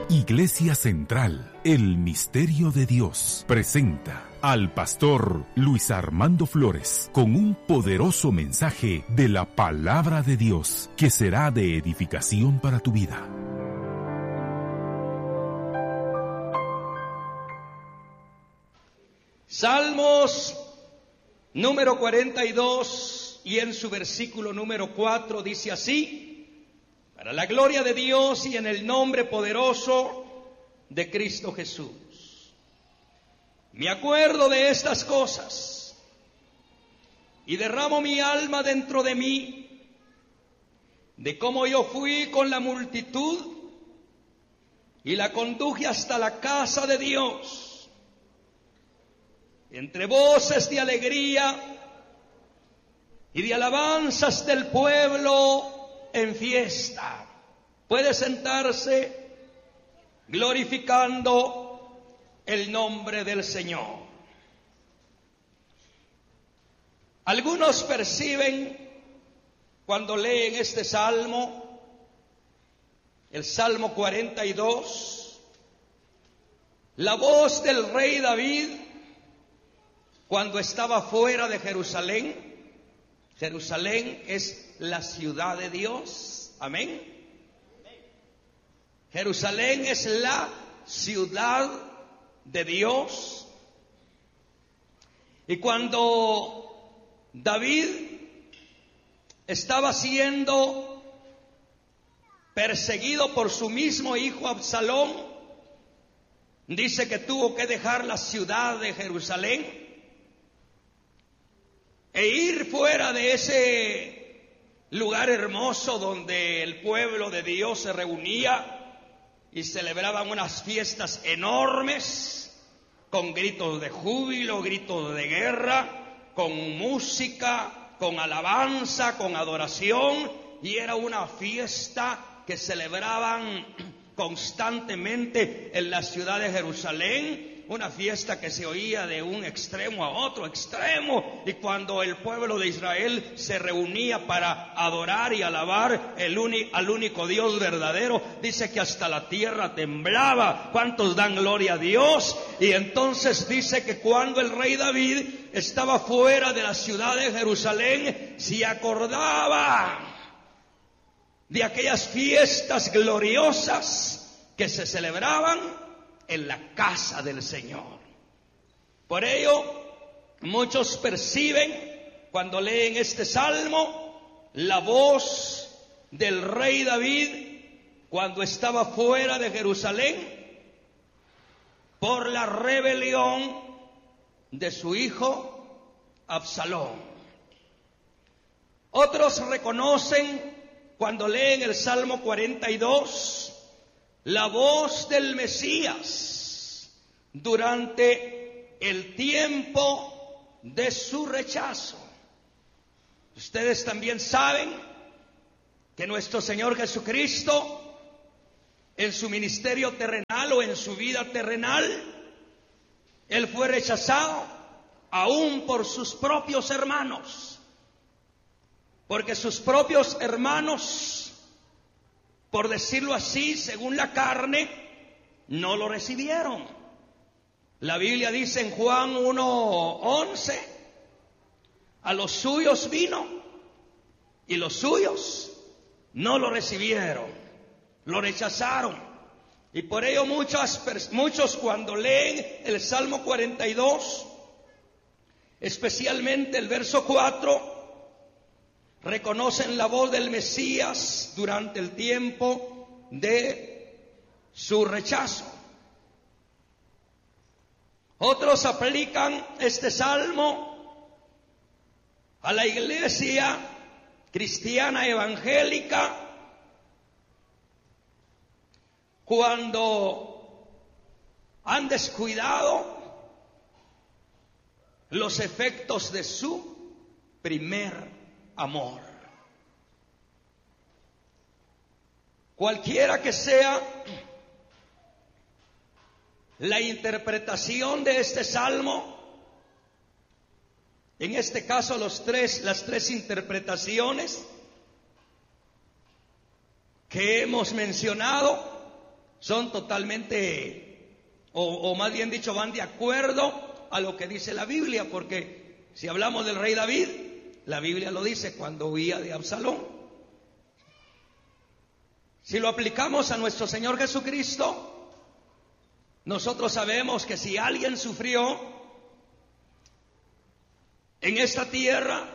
Iglesia Central, el Misterio de Dios, presenta al pastor Luis Armando Flores con un poderoso mensaje de la Palabra de Dios que será de edificación para tu vida. Salmos número 42 y en su versículo número 4 dice así: para la gloria de Dios y en el nombre poderoso de Cristo Jesús. Me acuerdo de estas cosas y derramo mi alma dentro de mí, de cómo yo fui con la multitud y la conduje hasta la casa de Dios, entre voces de alegría y de alabanzas del pueblo en fiesta. Puede sentarse glorificando el nombre del Señor. Algunos perciben cuando leen este salmo, el Salmo 42, la voz del rey David cuando estaba fuera de Jerusalén. Jerusalén es la ciudad de Dios. Amén. Jerusalén es la ciudad de Dios. Y cuando David estaba siendo perseguido por su mismo hijo Absalón, dice que tuvo que dejar la ciudad de Jerusalén e ir fuera de ese lugar hermoso donde el pueblo de Dios se reunía y celebraban unas fiestas enormes, con gritos de júbilo, gritos de guerra, con música, con alabanza, con adoración, y era una fiesta que celebraban constantemente en la ciudad de Jerusalén. Una fiesta que se oía de un extremo a otro extremo, y cuando el pueblo de Israel se reunía para adorar y alabar al único Dios verdadero, dice que hasta la tierra temblaba. ¿Cuántos dan gloria a Dios? Y entonces dice que cuando el rey David estaba fuera de la ciudad de Jerusalén, se acordaba de aquellas fiestas gloriosas que se celebraban en la casa del Señor. Por ello, muchos perciben cuando leen este salmo la voz del rey David cuando estaba fuera de Jerusalén por la rebelión de su hijo Absalón. Otros reconocen cuando leen el Salmo 42 la voz del Mesías durante el tiempo de su rechazo. Ustedes también saben que nuestro Señor Jesucristo, en su ministerio terrenal o en su vida terrenal, Él fue rechazado aún por sus propios hermanos, porque sus propios hermanos, por decirlo así, según la carne, no lo recibieron. La Biblia dice en Juan 1:11, a los suyos vino y los suyos no lo recibieron, lo rechazaron. Y por ello muchos cuando leen el Salmo 42, especialmente el verso 4, reconocen la voz del Mesías durante el tiempo de su rechazo. Otros aplican este salmo a la iglesia cristiana evangélica cuando han descuidado los efectos de su primer amor. Cualquiera que sea la interpretación de este salmo, en este caso las tres interpretaciones que hemos mencionado son totalmente, o más bien dicho, van de acuerdo a lo que dice la Biblia, porque si hablamos del rey David, la Biblia lo dice cuando huía de Absalón. Si lo aplicamos a nuestro Señor Jesucristo, nosotros sabemos que si alguien sufrió en esta tierra,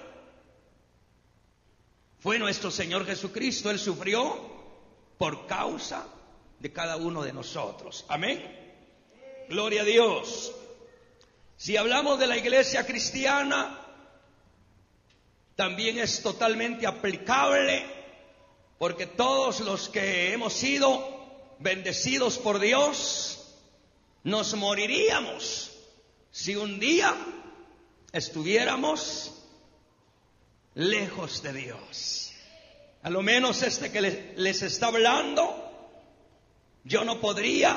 fue nuestro Señor Jesucristo. Él sufrió por causa de cada uno de nosotros. Amén. Gloria a Dios. Si hablamos de la iglesia cristiana, también es totalmente aplicable, porque todos los que hemos sido bendecidos por Dios, nos moriríamos si un día estuviéramos lejos de Dios. A lo menos este que les está hablando, yo no podría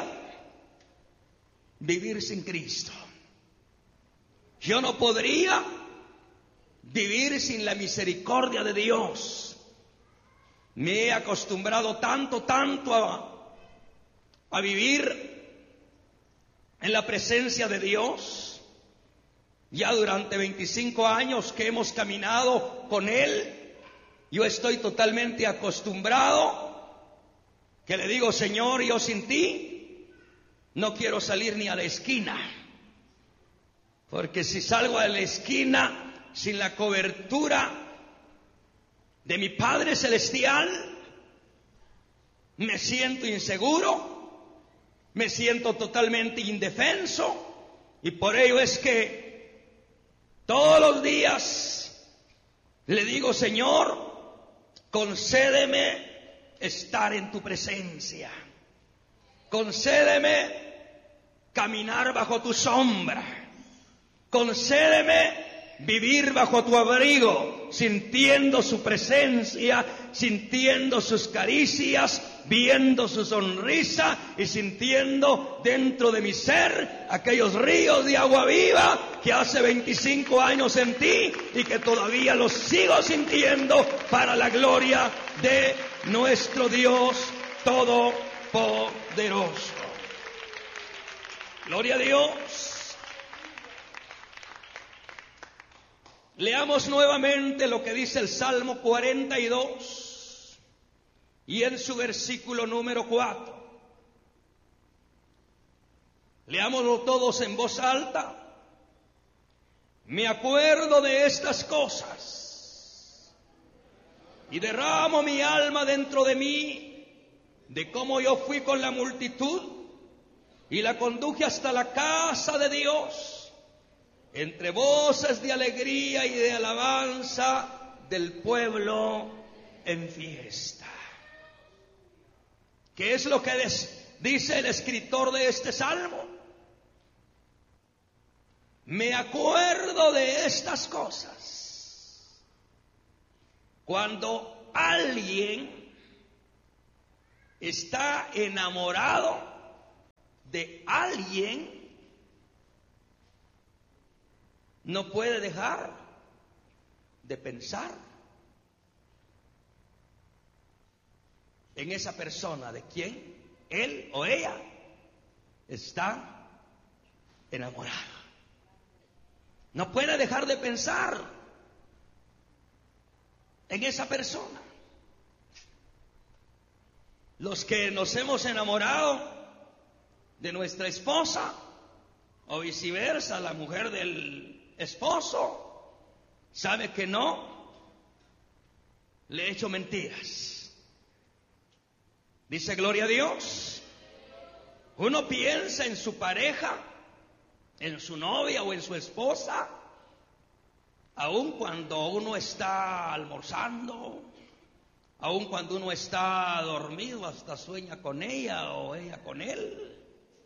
vivir sin Cristo. Yo no podría vivir sin la misericordia de Dios. Me he acostumbrado tanto a vivir en la presencia de Dios. Ya durante 25 años que hemos caminado con Él, yo estoy totalmente acostumbrado, que le digo: Señor, yo sin ti no quiero salir ni a la esquina, porque si salgo a la esquina sin la cobertura de mi Padre Celestial, me siento inseguro, me siento totalmente indefenso, y por ello es que todos los días le digo: Señor, concédeme estar en tu presencia, concédeme caminar bajo tu sombra, concédeme vivir bajo tu abrigo, sintiendo su presencia, sintiendo sus caricias, viendo su sonrisa y sintiendo dentro de mi ser aquellos ríos de agua viva que hace 25 años sentí y que todavía los sigo sintiendo, para la gloria de nuestro Dios Todopoderoso. Gloria a Dios. Leamos nuevamente lo que dice el Salmo 42 y en su versículo número 4. Leámoslo todos en voz alta. Me acuerdo de estas cosas y derramo mi alma dentro de mí, de cómo yo fui con la multitud y la conduje hasta la casa de Dios, entre voces de alegría y de alabanza del pueblo en fiesta. ¿Qué es lo que dice el escritor de este salmo? Me acuerdo de estas cosas. Cuando alguien está enamorado de alguien, no puede dejar de pensar en esa persona de quien él o ella está enamorado. No puede dejar de pensar en esa persona. Los que nos hemos enamorado de nuestra esposa, o viceversa, la mujer del esposo, sabe que no le he hecho mentiras. Dice gloria a Dios. Uno piensa en su pareja, en su novia o en su esposa, aun cuando uno está almorzando, aun cuando uno está dormido, hasta sueña con ella o ella con él.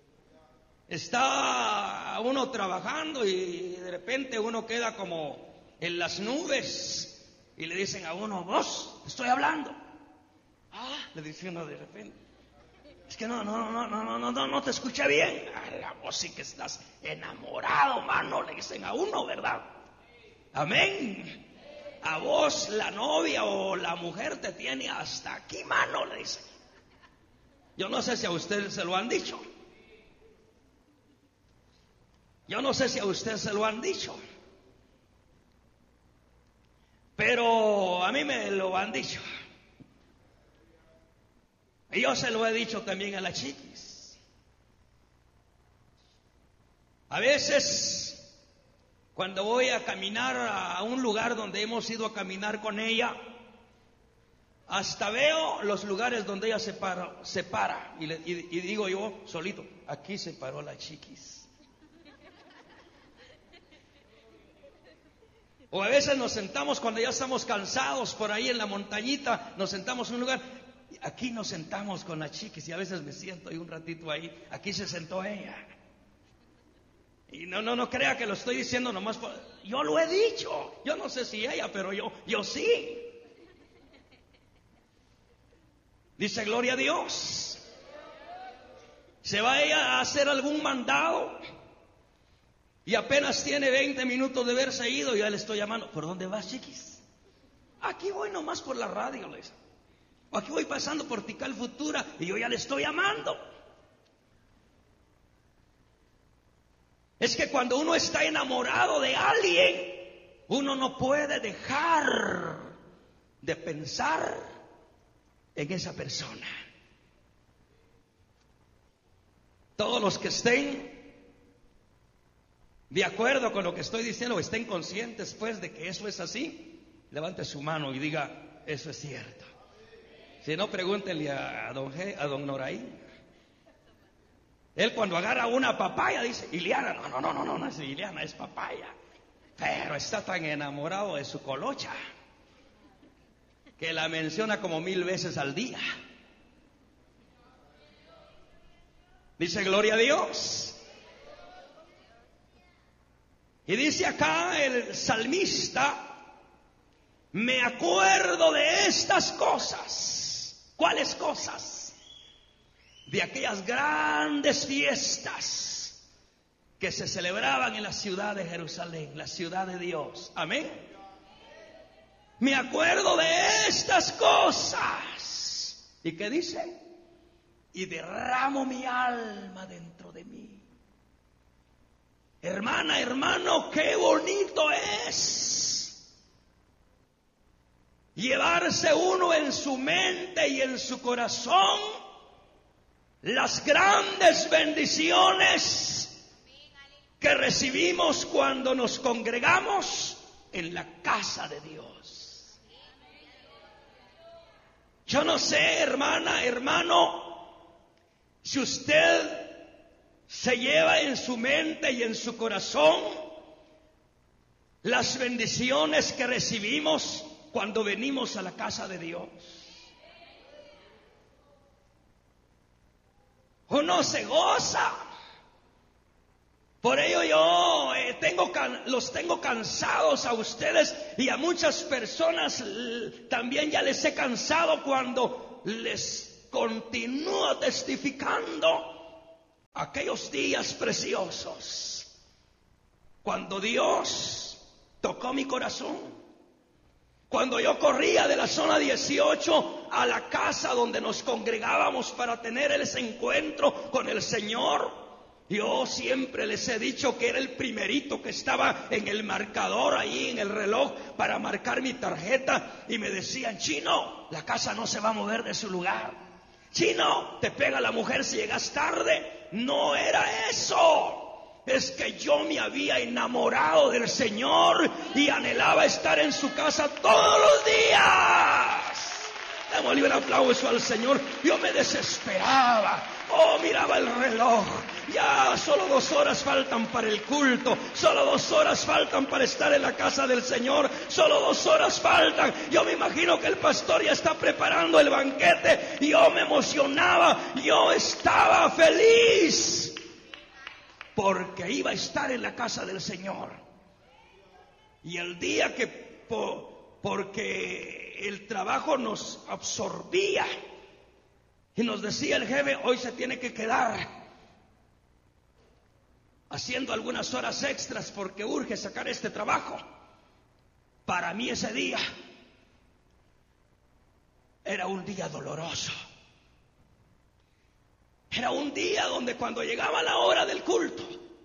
Está uno trabajando y de repente uno queda como en las nubes y le dicen a uno: vos, te estoy hablando. Le dice uno de repente: es que no te escuché bien. Vos sí que estás enamorado, mano, le dicen a uno, ¿verdad? Amén. A vos la novia o la mujer te tiene hasta aquí, mano, le dicen. Yo no sé si a usted se lo han dicho. Yo no sé si a usted se lo han dicho. Pero a mí me lo han dicho. Y yo se lo he dicho también a la chiquis. A veces, cuando voy a caminar a un lugar donde hemos ido a caminar con ella, hasta veo los lugares donde ella se para y digo yo solito, aquí se paró la chiquis. O a veces nos sentamos cuando ya estamos cansados por ahí en la montañita, nos sentamos en un lugar, aquí nos sentamos con la chiquis y a veces me siento ahí un ratito ahí, aquí se sentó ella. Y no crea que lo estoy diciendo nomás yo lo he dicho, yo no sé si ella, pero yo sí. Dice gloria a Dios. Se va ella a hacer algún mandado y apenas tiene 20 minutos de haberse ido y ya le estoy llamando. ¿Por dónde vas, chiquis? Aquí voy nomás por la radio, les. Aquí voy pasando por Tikal Futura y yo ya le estoy llamando. Es que cuando uno está enamorado de alguien, uno no puede dejar de pensar en esa persona. Todos los que estén de acuerdo con lo que estoy diciendo, estén conscientes pues de que eso es así, levante su mano y diga, eso es cierto. Si no, pregúntenle a don Noraí. Él cuando agarra una papaya dice, Iliana, no es Iliana, es papaya. Pero está tan enamorado de su colocha que la menciona como 1000 veces al día. Dice gloria a Dios. Y dice acá el salmista, me acuerdo de estas cosas. ¿Cuáles cosas? De aquellas grandes fiestas que se celebraban en la ciudad de Jerusalén, la ciudad de Dios. Amén. Me acuerdo de estas cosas. ¿Y qué dice? Y derramo mi alma dentro de mí. Hermana, hermano, qué bonito es llevarse uno en su mente y en su corazón las grandes bendiciones que recibimos cuando nos congregamos en la casa de Dios. Yo no sé, hermana, hermano, si usted se lleva en su mente y en su corazón las bendiciones que recibimos cuando venimos a la casa de Dios. Uno se goza. Por ello yo los tengo cansados a ustedes y a muchas personas también ya les he cansado cuando les continúo testificando aquellos días preciosos cuando Dios tocó mi corazón. Cuando yo corría de la zona 18 a la casa donde nos congregábamos para tener ese encuentro con el Señor, yo siempre les he dicho que era el primerito que estaba en el marcador ahí en el reloj para marcar mi tarjeta y me decían, Chino, la casa no se va a mover de su lugar. Chino, te pega la mujer si llegas tarde. No era eso. Es que yo me había enamorado del Señor y anhelaba estar en su casa todos los días. Démosle un aplauso al Señor. Yo me desesperaba. Miraba el reloj. Ya solo 2 horas faltan para el culto. Solo 2 horas faltan para estar en la casa del Señor. Solo 2 horas faltan. Yo me imagino que el pastor ya está preparando el banquete. Yo me emocionaba. Yo estaba feliz porque iba a estar en la casa del Señor. Y el día que porque el trabajo nos absorbía y nos decía el jefe, hoy se tiene que quedar haciendo algunas horas extras porque urge sacar este trabajo. Para mí ese día era un día doloroso. Era un día donde cuando llegaba la hora del culto,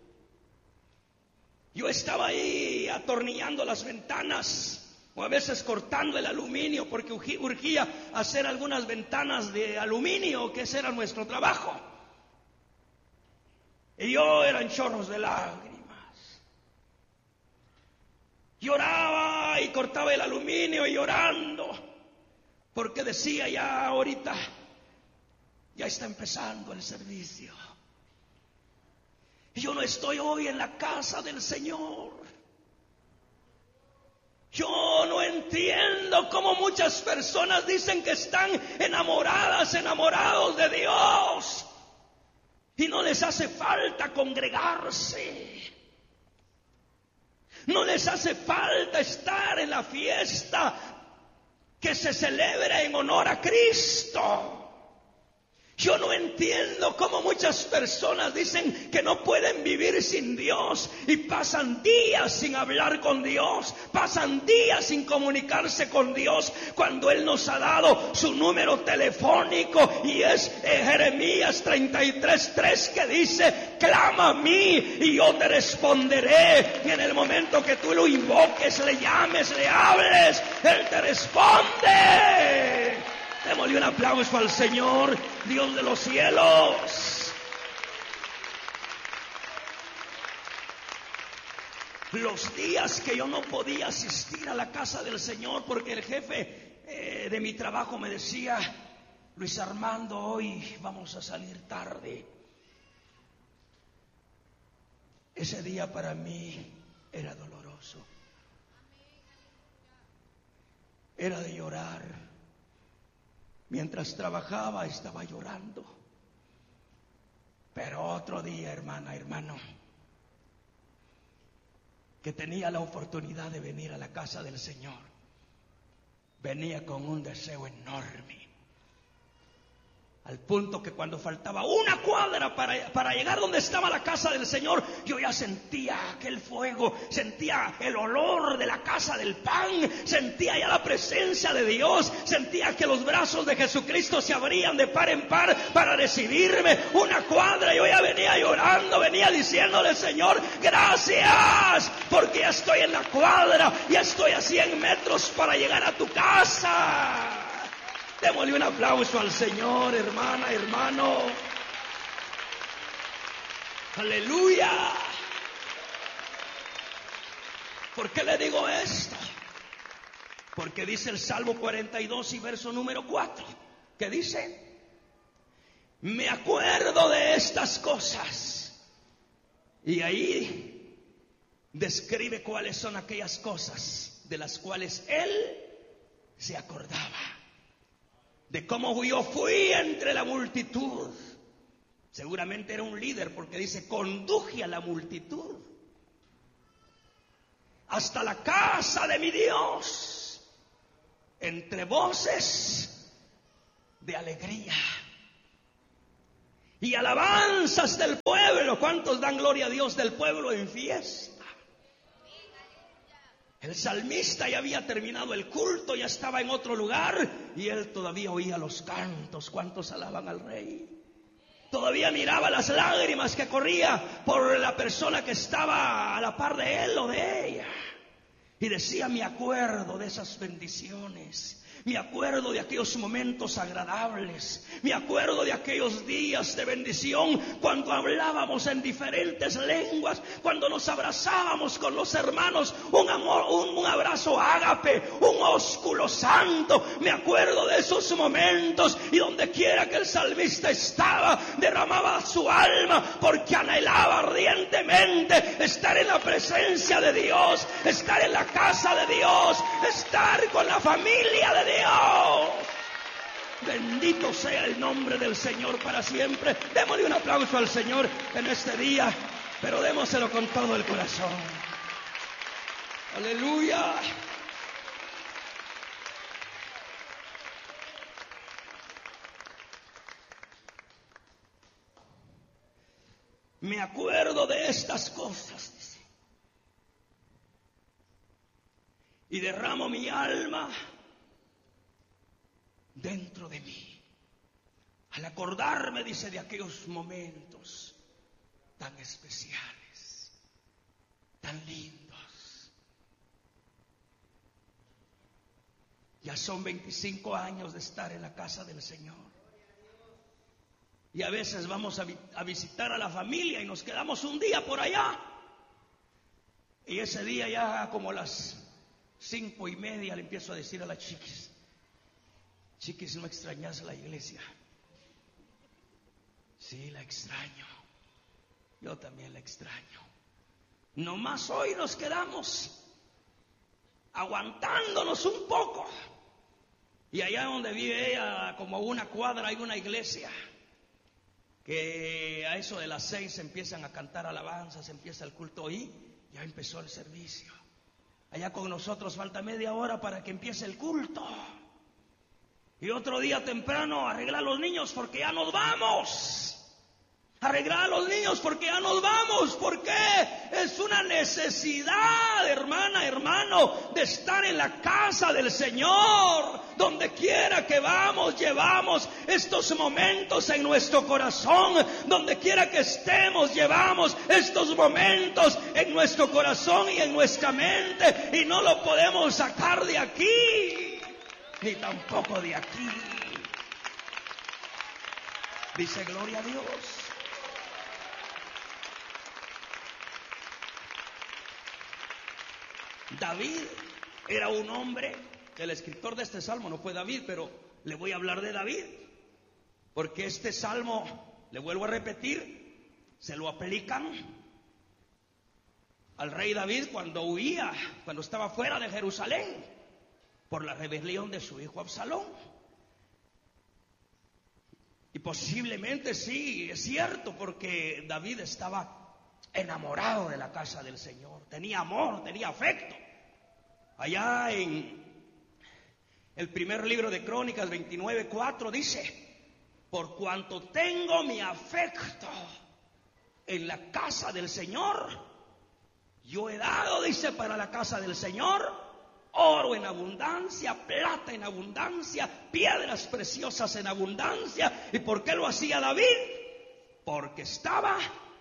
yo estaba ahí atornillando las ventanas, o a veces cortando el aluminio, porque urgía hacer algunas ventanas de aluminio, que ese era nuestro trabajo. Y yo eran chorros de lágrimas. Lloraba y cortaba el aluminio y llorando, porque decía, ya ahorita, ya está empezando el servicio. Y yo no estoy hoy en la casa del Señor. Yo no entiendo cómo muchas personas dicen que están enamorados de Dios, y no les hace falta congregarse. No les hace falta estar en la fiesta que se celebra en honor a Cristo. Yo no entiendo cómo muchas personas dicen que no pueden vivir sin Dios y pasan días sin hablar con Dios, pasan días sin comunicarse con Dios, cuando Él nos ha dado su número telefónico, y es Jeremías 33:3, que dice: clama a mí y yo te responderé. Y en el momento que tú lo invoques, le llames, le hables, Él te responde. Démosle un aplauso al Señor, Dios de los cielos. Los días que yo no podía asistir a la casa del Señor porque el jefe de mi trabajo me decía: Luis Armando, hoy vamos a salir tarde. Ese día para mí era doloroso. Era de llorar. Mientras trabajaba estaba llorando. Pero otro día, hermano, que tenía la oportunidad de venir a la casa del Señor, venía con un deseo enorme, al punto que cuando faltaba una cuadra para llegar donde estaba la casa del Señor, yo ya sentía aquel fuego, sentía el olor de la casa del pan, sentía ya la presencia de Dios, sentía que los brazos de Jesucristo se abrían de par en par para recibirme. Una cuadra, yo ya venía llorando, venía diciéndole: Señor, gracias, porque ya estoy en la cuadra, ya estoy a 100 metros para llegar a tu casa. Démosle un aplauso al Señor, hermana, hermano. Aleluya. ¿Por qué le digo esto? Porque dice el Salmo 42 y verso número 4, que dice: me acuerdo de estas cosas. Y ahí describe cuáles son aquellas cosas de las cuales él se acordaba. De cómo yo fui entre la multitud. Seguramente era un líder, porque dice: conduje a la multitud hasta la casa de mi Dios, entre voces de alegría y alabanzas del pueblo. ¿Cuántos dan gloria a Dios del pueblo en fiesta? El salmista ya había terminado el culto, ya estaba en otro lugar, y él todavía oía los cantos. ¿Cuántos alaban al Rey? Todavía miraba las lágrimas que corría por la persona que estaba a la par de él o de ella, y decía: me acuerdo de esas bendiciones. Me acuerdo de aquellos momentos agradables. Me acuerdo de aquellos días de bendición, cuando hablábamos en diferentes lenguas, cuando nos abrazábamos con los hermanos, un amor, un abrazo ágape, un ósculo santo. Me acuerdo de esos momentos, y donde quiera que el salmista estaba, derramaba su alma, porque anhelaba ardientemente estar en la presencia de Dios, estar en la casa de Dios, estar con la familia de Dios. Bendito sea el nombre del Señor para siempre. Démosle un aplauso al Señor en este día, pero démoselo con todo el corazón. Aleluya. Me acuerdo de estas cosas, dice, y derramo mi alma dentro de mí. al acordarme, dice, de aquellos momentos tan especiales, tan lindos. Ya son 25 años de estar en la casa del Señor. Y a veces vamos a visitar a la familia y nos quedamos un día por allá. Y ese día ya como a las 5:30 le empiezo a decir a las chiquis: chiquis, ¿no extrañas la iglesia? Sí, la extraño. Yo también la extraño. Nomás hoy nos quedamos aguantándonos un poco. Y allá donde vive ella, como a una cuadra, hay una iglesia que a eso de las 6 empiezan a cantar alabanzas, empieza el culto y ya empezó el servicio. Allá con nosotros falta media hora para que empiece el culto. Y otro día temprano arreglar a los niños porque ya nos vamos. Arreglar a los niños porque ya nos vamos. ¿Por qué? Es una necesidad, hermana, hermano, de estar en la casa del Señor. Donde quiera que vamos, llevamos estos momentos en nuestro corazón. Donde quiera que estemos, llevamos estos momentos en nuestro corazón y en nuestra mente. Y no lo podemos sacar de aquí, ni tampoco de aquí. Dice: gloria a Dios. David era un hombre, el escritor de este salmo no fue David, pero le voy a hablar de David, porque este salmo, le vuelvo a repetir, se lo aplican al rey David cuando huía, cuando estaba fuera de Jerusalén, por la rebelión de su hijo Absalón. Y posiblemente sí, es cierto, porque David estaba enamorado de la casa del Señor, tenía amor, tenía afecto. Allá en el primer libro de Crónicas 29:4 dice: por cuanto tengo mi afecto en la casa del Señor, yo he dado, dice, para la casa del Señor oro en abundancia, plata en abundancia, piedras preciosas en abundancia. ¿Y por qué lo hacía David? Porque estaba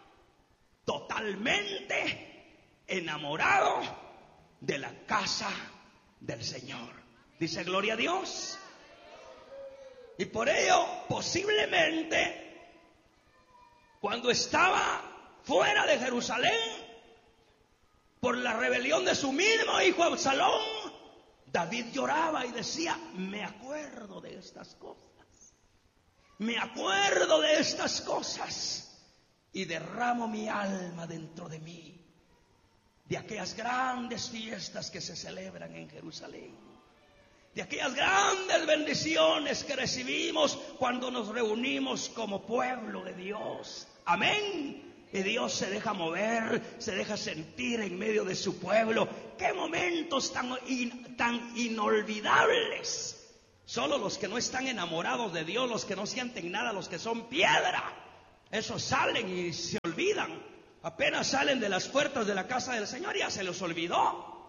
totalmente enamorado de la casa del Señor. Dice: gloria a Dios. Y por ello, posiblemente, cuando estaba fuera de Jerusalén, por la rebelión de su mismo hijo Absalón, David lloraba y decía: me acuerdo de estas cosas, me acuerdo de estas cosas, y derramo mi alma dentro de mí, de aquellas grandes fiestas que se celebran en Jerusalén, de aquellas grandes bendiciones que recibimos cuando nos reunimos como pueblo de Dios. Amén. Y Dios se deja mover, se deja sentir en medio de su pueblo. Qué momentos tan inolvidables. Solo los que no están enamorados de Dios, los que no sienten nada, los que son piedra, esos salen y se olvidan. Apenas salen de las puertas de la casa del Señor, ya se los olvidó.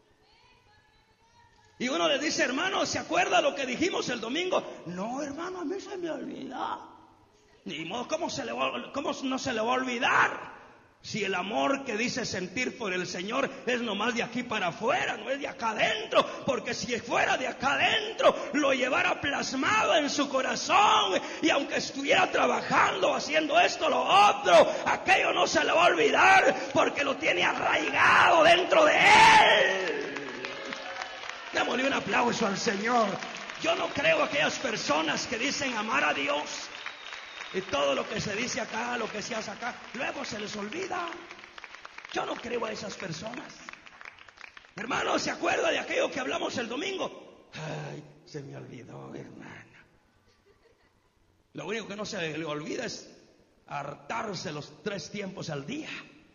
Y uno les dice: hermano, ¿se acuerda lo que dijimos el domingo? No, hermano, a mí se me olvidó. Ni modo, ¿cómo no se le va a olvidar? Si el amor que dice sentir por el Señor es nomás de aquí para afuera, no es de acá adentro. Porque si fuera de acá adentro, lo llevara plasmado en su corazón. Y aunque estuviera trabajando, haciendo esto, lo otro, aquello no se le va a olvidar, porque lo tiene arraigado dentro de él. Démosle un aplauso al Señor. Yo no creo aquellas personas que dicen amar a Dios, y todo lo que se dice acá, lo que se hace acá, luego se les olvida. Yo no creo a esas personas. Hermano, ¿se acuerda de aquello que hablamos el domingo? Ay, se me olvidó, hermano. Lo único que no se le olvida es hartarse los 3 tiempos al día.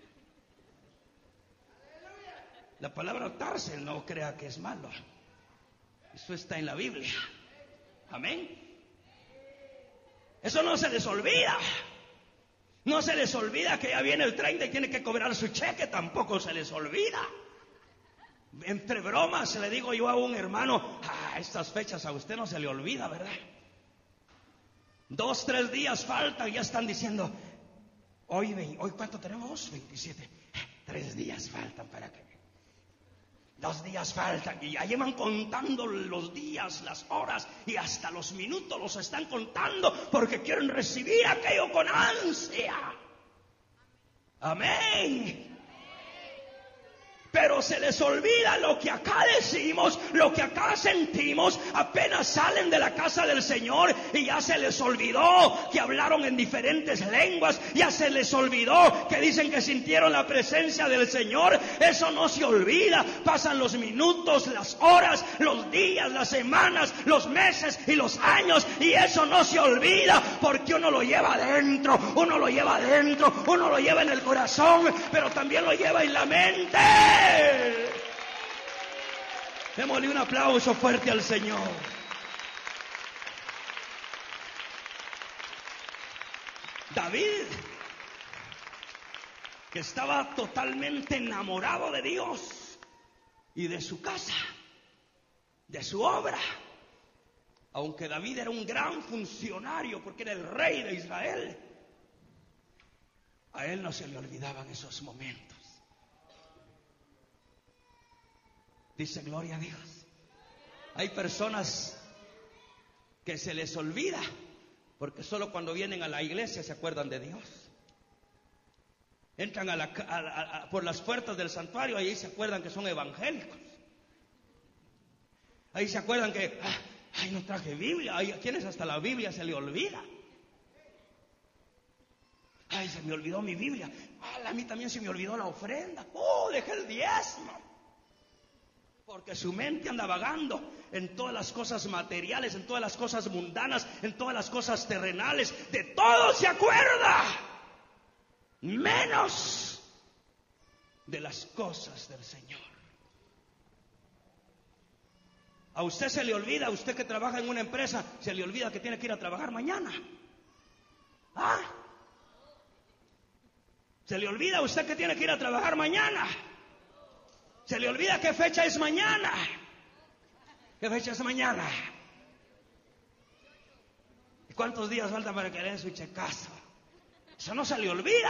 La palabra hartarse, no crea que es malo. Eso está en la Biblia. Amén. Eso no se les olvida. No se les olvida que ya viene el 30 y tiene que cobrar su cheque. Tampoco se les olvida. Entre bromas le digo yo a un hermano: estas fechas a usted no se le olvida, ¿verdad? 2, 3 días faltan y ya están diciendo, hoy ¿cuánto tenemos? 27. 3 días faltan para que... 2 días faltan y ya llevan contando los días, las horas y hasta los minutos los están contando porque quieren recibir aquello con ansia. Amén. Pero se les olvida lo que acá decimos, lo que acá sentimos. Apenas salen de la casa del Señor y ya se les olvidó que hablaron en diferentes lenguas. Ya se les olvidó que dicen que sintieron la presencia del Señor. Eso no se olvida. Pasan los minutos, las horas, los días, las semanas, los meses y los años. Y eso no se olvida porque uno lo lleva adentro. Uno lo lleva adentro. Uno lo lleva en el corazón, pero también lo lleva en la mente. Démosle un aplauso fuerte al Señor. David, que estaba totalmente enamorado de Dios y de su casa, de su obra, aunque David era un gran funcionario porque era el rey de Israel, a él no se le olvidaban esos momentos. Dice gloria a Dios. Hay personas que se les olvida porque solo cuando vienen a la iglesia se acuerdan de Dios. Entran por las puertas del santuario y ahí se acuerdan que son evangélicos. Ahí se acuerdan que ay, no traje Biblia. Ay, ¿a quienes hasta la Biblia se le olvida? Ay, se me olvidó mi Biblia. A mí también se me olvidó la ofrenda. Dejé el diezmo. Porque su mente anda vagando en todas las cosas materiales, en todas las cosas mundanas, en todas las cosas terrenales. De todo se acuerda, menos de las cosas del Señor. A usted se le olvida, usted que trabaja en una empresa, se le olvida que tiene que ir a trabajar mañana. Se le olvida a usted que tiene que ir a trabajar mañana. Se le olvida qué fecha es mañana. ¿Qué fecha es mañana? ¿Y cuántos días faltan para que le den su checazo? Eso no se le olvida.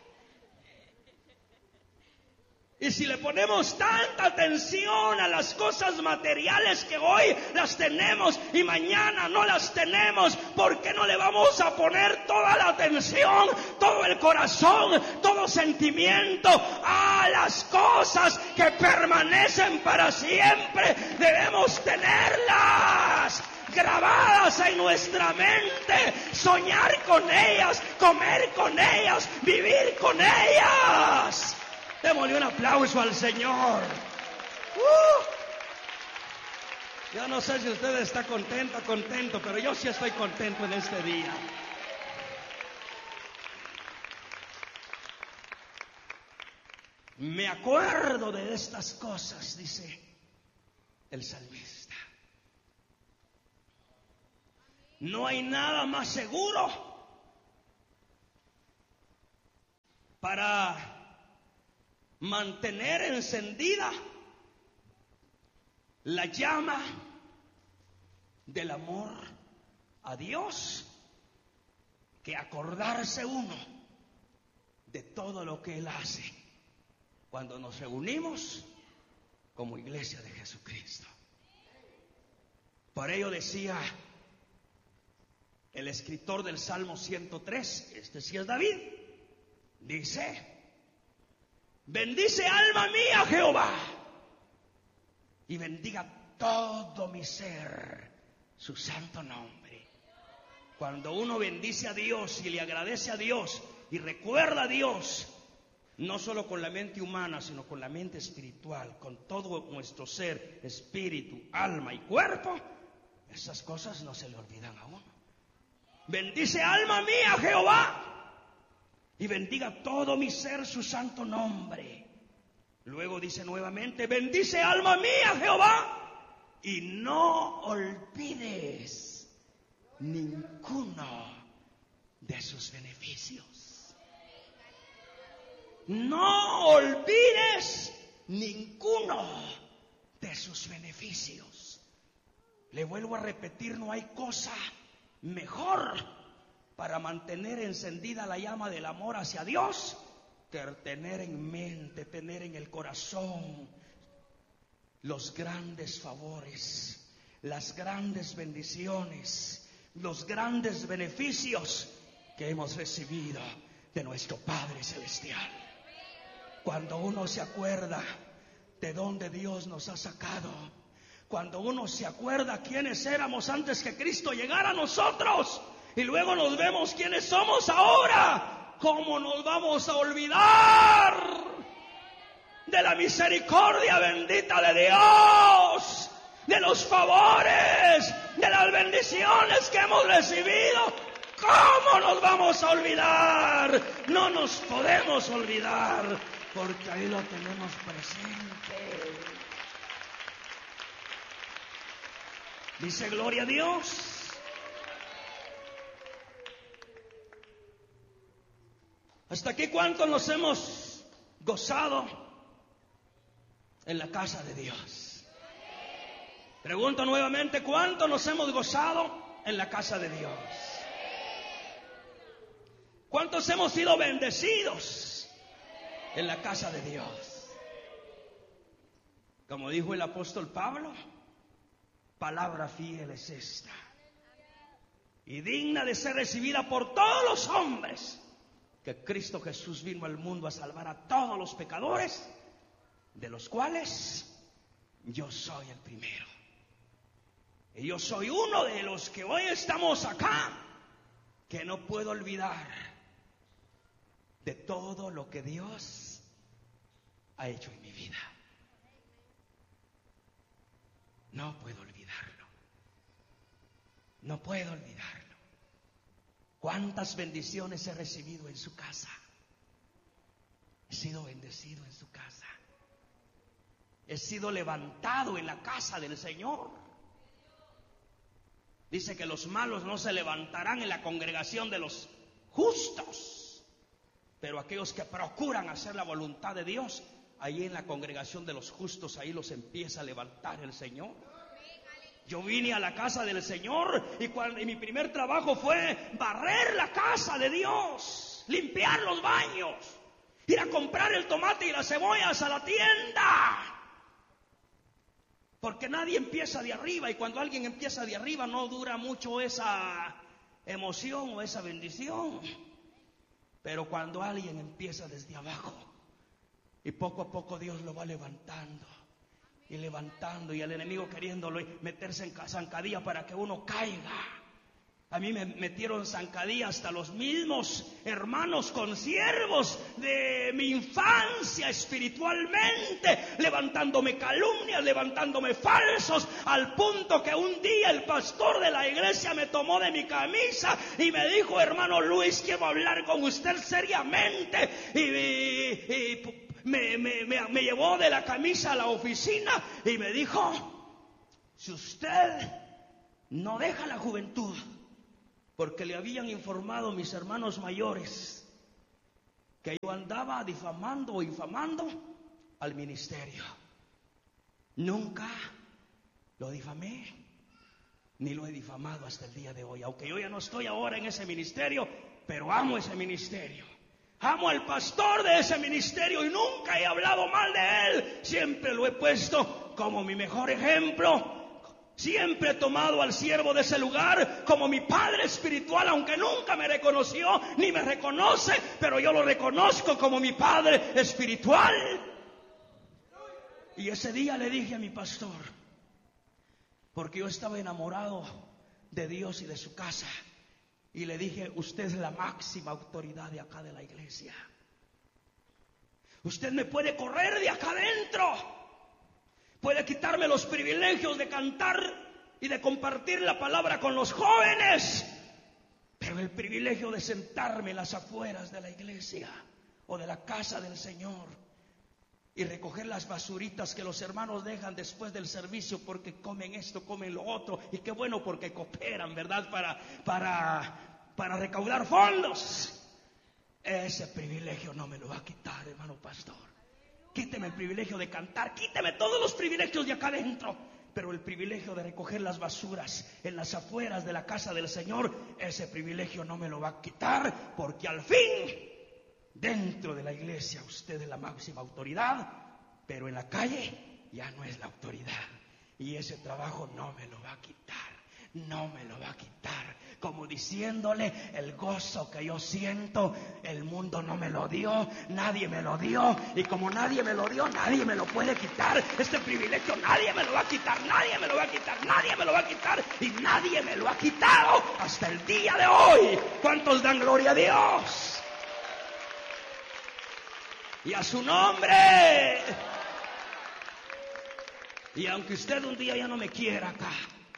Y si le ponemos tanta atención a las cosas materiales que hoy las tenemos y mañana no las tenemos, ¿por qué no le vamos a poner toda la atención, todo el corazón, todo sentimiento a las cosas que permanecen para siempre? Debemos tenerlas grabadas en nuestra mente, soñar con ellas, comer con ellas, vivir con ellas. Démosle un aplauso al Señor. Yo no sé si usted está contento, pero yo sí estoy contento en este día. Me acuerdo de estas cosas, dice el salmista. No hay nada más seguro para mantener encendida la llama del amor a Dios que acordarse uno de todo lo que Él hace cuando nos reunimos como iglesia de Jesucristo. Por ello decía el escritor del Salmo 103, este sí es David, dice: bendice alma mía Jehová y bendiga todo mi ser su santo nombre. Cuando uno bendice a Dios y le agradece a Dios y recuerda a Dios, no solo con la mente humana, sino con la mente espiritual, con todo nuestro ser, espíritu, alma y cuerpo, esas cosas no se le olvidan a uno. Bendice alma mía Jehová y bendiga todo mi ser su santo nombre. Luego dice nuevamente: bendice alma mía Jehová y no olvides ninguno de sus beneficios. No olvides ninguno de sus beneficios. Le vuelvo a repetir, no hay cosa mejor para mantener encendida la llama del amor hacia Dios, que tener en mente, tener en el corazón los grandes favores, las grandes bendiciones, los grandes beneficios que hemos recibido de nuestro Padre Celestial. Cuando uno se acuerda de dónde Dios nos ha sacado, cuando uno se acuerda quiénes éramos antes que Cristo llegara a nosotros, y luego nos vemos quiénes somos ahora, ¿cómo nos vamos a olvidar de la misericordia bendita de Dios, de los favores, de las bendiciones que hemos recibido? ¿Cómo nos vamos a olvidar? No nos podemos olvidar, porque ahí lo tenemos presente. Dice gloria a Dios. Hasta aquí, ¿cuántos nos hemos gozado en la casa de Dios? Pregunto nuevamente, ¿cuántos nos hemos gozado en la casa de Dios? ¿Cuántos hemos sido bendecidos en la casa de Dios? Como dijo el apóstol Pablo, palabra fiel es esta, y digna de ser recibida por todos los hombres, que Cristo Jesús vino al mundo a salvar a todos los pecadores, de los cuales yo soy el primero. Y yo soy uno de los que hoy estamos acá, que no puedo olvidar de todo lo que Dios ha hecho en mi vida. No puedo olvidarlo. No puedo olvidarlo. ¿Cuántas bendiciones he recibido en su casa? He sido bendecido en su casa. He sido levantado en la casa del Señor. Dice que los malos no se levantarán en la congregación de los justos, pero aquellos que procuran hacer la voluntad de Dios, ahí en la congregación de los justos, ahí los empieza a levantar el Señor. Yo vine a la casa del Señor y mi primer trabajo fue barrer la casa de Dios, limpiar los baños, ir a comprar el tomate y las cebollas a la tienda. Porque nadie empieza de arriba, y cuando alguien empieza de arriba no dura mucho esa emoción o esa bendición. Pero cuando alguien empieza desde abajo, y poco a poco Dios lo va levantando y levantando, y el enemigo queriéndolo meterse en zancadilla para que uno caiga. A mí me metieron zancadilla hasta los mismos hermanos consiervos de mi infancia espiritualmente, levantándome calumnias, levantándome falsos, al punto que un día el pastor de la iglesia me tomó de mi camisa y me dijo: hermano Luis, quiero hablar con usted seriamente. Y me llevó de la camisa a la oficina y me dijo: si usted no deja la juventud, porque le habían informado mis hermanos mayores que yo andaba difamando o infamando al ministerio. Nunca lo difamé, ni lo he difamado hasta el día de hoy, aunque yo ya no estoy ahora en ese ministerio, pero amo ese ministerio. Amo al pastor de ese ministerio y nunca he hablado mal de él. Siempre lo he puesto como mi mejor ejemplo. Siempre he tomado al siervo de ese lugar como mi padre espiritual, aunque nunca me reconoció ni me reconoce, pero yo lo reconozco como mi padre espiritual. Y ese día le dije a mi pastor, porque yo estaba enamorado de Dios y de su casa, y le dije: usted es la máxima autoridad de acá de la iglesia. Usted me puede correr de acá adentro. Puede quitarme los privilegios de cantar y de compartir la palabra con los jóvenes, pero el privilegio de sentarme en las afueras de la iglesia o de la casa del Señor y recoger las basuritas que los hermanos dejan después del servicio, porque comen esto, comen lo otro, y qué bueno porque cooperan, ¿verdad? Para recaudar fondos. Ese privilegio no me lo va a quitar, hermano pastor. Quíteme el privilegio de cantar, quíteme todos los privilegios de acá adentro, pero el privilegio de recoger las basuras en las afueras de la casa del Señor, ese privilegio no me lo va a quitar, porque al fin, dentro de la iglesia usted es la máxima autoridad, pero en la calle ya no es la autoridad. Y ese trabajo no me lo va a quitar, no me lo va a quitar. Como diciéndole, el gozo que yo siento, el mundo no me lo dio, nadie me lo dio. Y como nadie me lo dio, nadie me lo puede quitar. Este privilegio nadie me lo va a quitar, nadie me lo va a quitar, nadie me lo va a quitar. Y nadie me lo ha quitado hasta el día de hoy. ¿Cuántos dan gloria a Dios? Y a su nombre. Y aunque usted un día ya no me quiera acá,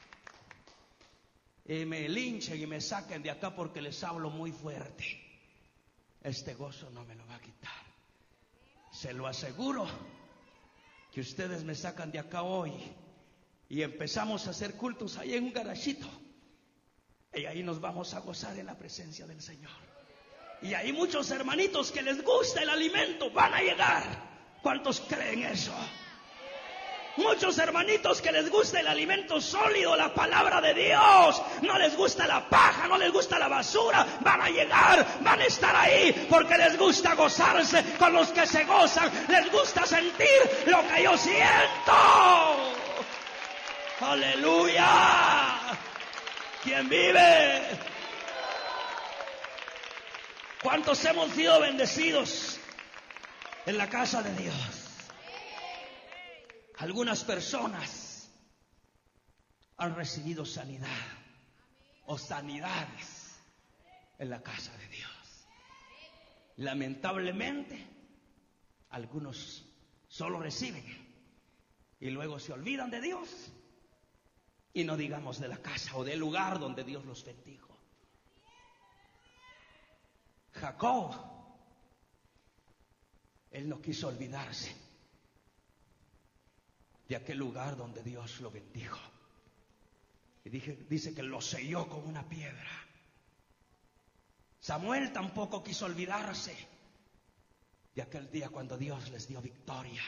y me linchen y me saquen de acá porque les hablo muy fuerte, este gozo no me lo va a quitar. Se lo aseguro, que ustedes me sacan de acá hoy y empezamos a hacer cultos ahí en un garachito, y ahí nos vamos a gozar en la presencia del Señor. Y hay muchos hermanitos que les gusta el alimento, van a llegar. ¿Cuántos creen eso? Muchos hermanitos que les gusta el alimento sólido, la palabra de Dios, no les gusta la paja, no les gusta la basura, van a llegar, van a estar ahí, porque les gusta gozarse con los que se gozan, les gusta sentir lo que yo siento. ¡Aleluya! ¿Quién vive? ¿Cuántos hemos sido bendecidos en la casa de Dios? Algunas personas han recibido sanidad o sanidades en la casa de Dios. Lamentablemente, algunos solo reciben y luego se olvidan de Dios, y no digamos de la casa o del lugar donde Dios los bendijo. Jacob, él no quiso olvidarse de aquel lugar donde Dios lo bendijo. Y dice que lo selló con una piedra. Samuel tampoco quiso olvidarse de aquel día cuando Dios les dio victoria,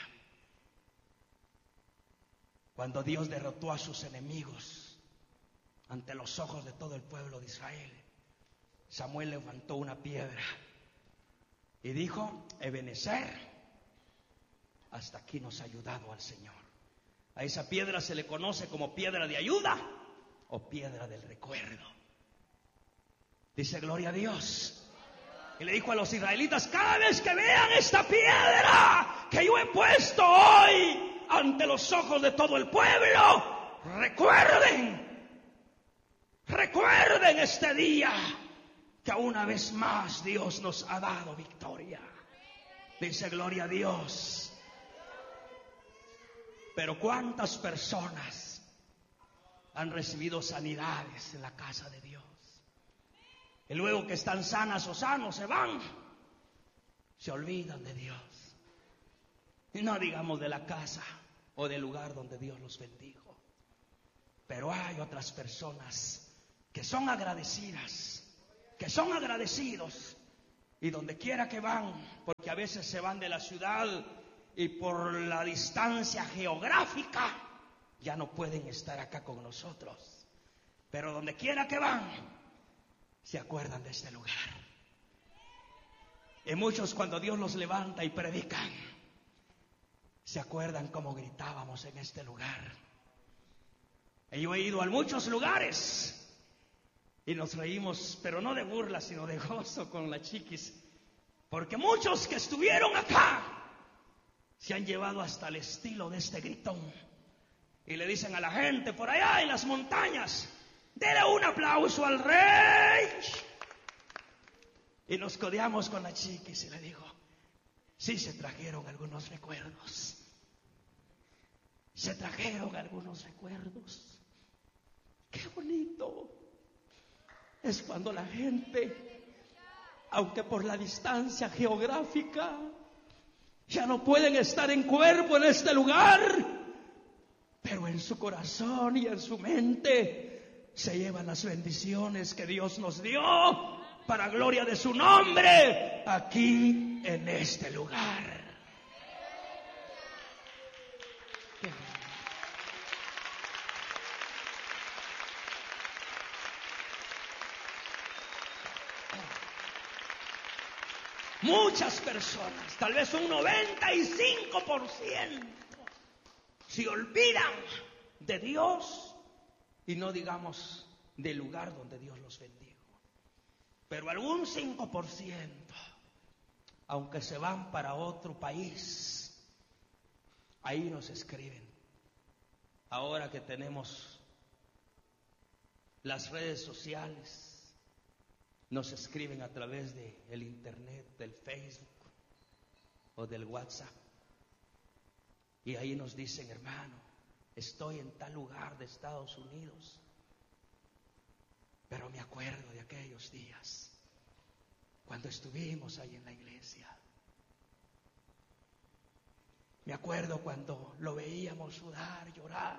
cuando Dios derrotó a sus enemigos ante los ojos de todo el pueblo de Israel. Samuel levantó una piedra y dijo: Ebenezer, hasta aquí nos ha ayudado al Señor. A esa piedra se le conoce como piedra de ayuda o piedra del recuerdo. Dice: gloria a Dios. Y le dijo a los israelitas: cada vez que vean esta piedra que yo he puesto hoy ante los ojos de todo el pueblo, recuerden este día que una vez más Dios nos ha dado victoria. Dice: gloria a Dios. Pero ¿cuántas personas han recibido sanidades en la casa de Dios? Y luego que están sanas o sanos se van, se olvidan de Dios. Y no digamos de la casa o del lugar donde Dios los bendijo. Pero hay otras personas que son agradecidas, que son agradecidos, y donde quiera que van, porque a veces se van de la ciudad y por la distancia geográfica ya no pueden estar acá con nosotros, pero donde quiera que van se acuerdan de este lugar. Y muchos, cuando Dios los levanta y predican, se acuerdan cómo gritábamos en este lugar. Y yo he ido a muchos lugares y nos reímos, pero no de burla, sino de gozo con la chiquis, porque muchos que estuvieron acá se han llevado hasta el estilo de este gritón. Y le dicen a la gente por allá en las montañas: dele un aplauso al Rey. Y nos codeamos con la chiquis y le digo: sí, se trajeron algunos recuerdos. Se trajeron algunos recuerdos. Qué bonito es cuando la gente, aunque por la distancia geográfica ya no pueden estar en cuerpo en este lugar, pero en su corazón y en su mente se llevan las bendiciones que Dios nos dio para gloria de su nombre aquí en este lugar. Muchas personas, tal vez un 95%, se olvidan de Dios y no digamos del lugar donde Dios los bendijo. Pero algún 5%, aunque se van para otro país, ahí nos escriben. Ahora que tenemos las redes sociales, nos escriben a través del internet, del Facebook o del WhatsApp. Y ahí nos dicen: hermano, estoy en tal lugar de Estados Unidos, pero me acuerdo de aquellos días cuando estuvimos ahí en la iglesia. Me acuerdo cuando lo veíamos sudar, llorar.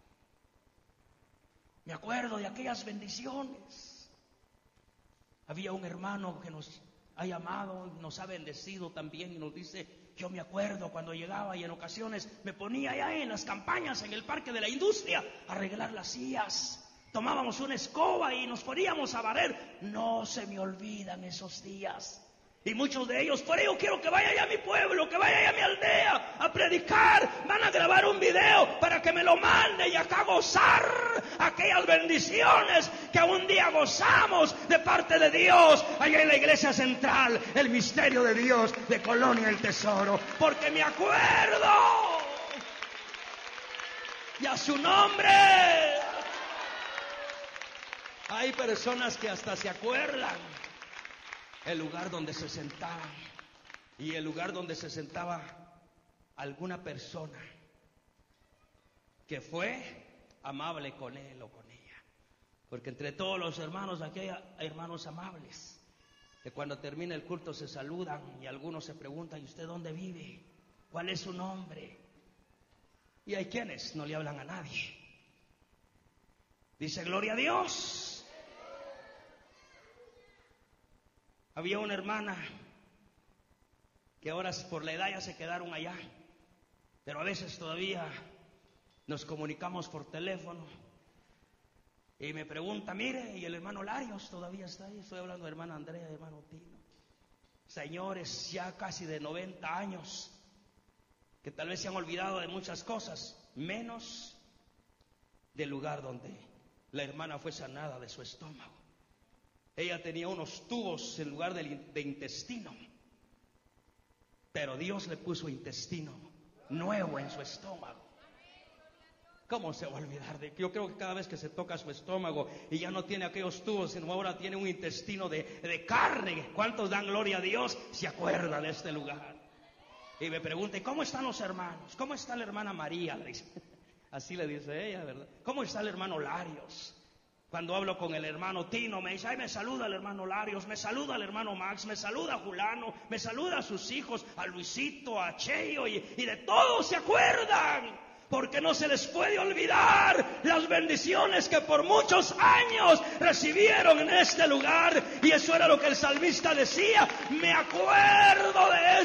Me acuerdo de aquellas bendiciones. Había un hermano que nos ha llamado y nos ha bendecido también y nos dice: yo me acuerdo cuando llegaba y en ocasiones me ponía allá en las campañas en el Parque de la Industria a arreglar las sillas. Tomábamos una escoba y nos poníamos a barrer. No se me olvidan esos días. Y muchos de ellos: por ello quiero que vaya allá a mi pueblo, que vaya allá a mi aldea a predicar. Van a grabar un video para que me lo mande y acá gozar aquellas bendiciones que un día gozamos de parte de Dios allá en la iglesia central, el misterio de Dios de Colonia El Tesoro. Porque me acuerdo, y a su nombre. Hay personas que hasta se acuerdan el lugar donde se sentaban y el lugar donde se sentaba alguna persona que fue amable con él o con ella. Porque entre todos los hermanos aquí hay hermanos amables que cuando termina el culto se saludan y algunos se preguntan: ¿y usted dónde vive? ¿Cuál es su nombre? Y hay quienes no le hablan a nadie. Dice: gloria a Dios. Había una hermana que ahora por la edad ya se quedaron allá, pero a veces todavía nos comunicamos por teléfono y me pregunta: mire, ¿y el hermano Larios todavía está ahí? Estoy hablando de hermana Andrea, de hermano Tino. Señores ya casi de 90 años que tal vez se han olvidado de muchas cosas, menos del lugar donde la hermana fue sanada de su estómago. Ella tenía unos tubos en lugar de intestino, pero Dios le puso intestino nuevo en su estómago. ¿Cómo se va a olvidar de? Yo creo que cada vez que se toca su estómago y ya no tiene aquellos tubos, sino ahora tiene un intestino de carne. ¿Cuántos dan gloria a Dios? Se acuerda de este lugar. Y me pregunta: ¿cómo están los hermanos? ¿Cómo está la hermana María? Así le dice ella, ¿verdad? ¿Cómo está el hermano Larios? Cuando hablo con el hermano Tino, me dice: ay, me saluda el hermano Larios, me saluda el hermano Max, me saluda Julano, me saluda a sus hijos, a Luisito, a Cheyo, y de todos se acuerdan. Porque no se les puede olvidar las bendiciones que por muchos años recibieron en este lugar. Y eso era lo que el salmista decía: me acuerdo de